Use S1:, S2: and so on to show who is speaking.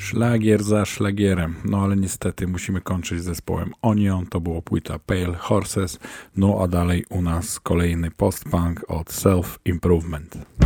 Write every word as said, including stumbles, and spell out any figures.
S1: Szlagier za szlagierem, no ale niestety musimy kończyć z zespołem Onion, to było płyta Pale Horses, no a dalej u nas kolejny post-punk od Self Improvement.